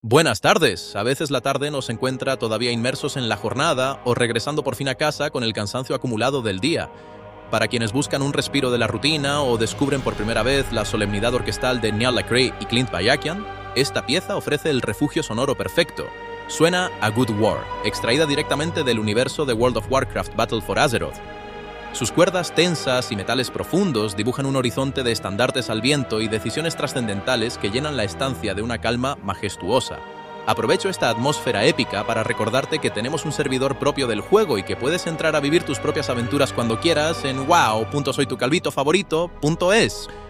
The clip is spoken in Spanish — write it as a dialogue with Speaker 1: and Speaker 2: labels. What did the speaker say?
Speaker 1: Buenas tardes. A veces la tarde nos encuentra todavía inmersos en la jornada o regresando por fin a casa con el cansancio acumulado del día. Para quienes buscan un respiro de la rutina o descubren por primera vez la solemnidad orquestal de Neal LaCrae y Clint Bayakian, esta pieza ofrece el refugio sonoro perfecto. Suena a Good War, extraída directamente del universo de World of Warcraft Battle for Azeroth. Sus cuerdas tensas y metales profundos dibujan un horizonte de estandartes al viento y decisiones trascendentales que llenan la estancia de una calma majestuosa. Aprovecho esta atmósfera épica para recordarte que tenemos un servidor propio del juego y que puedes entrar a vivir tus propias aventuras cuando quieras en wow.soytucalvitofavorito.es.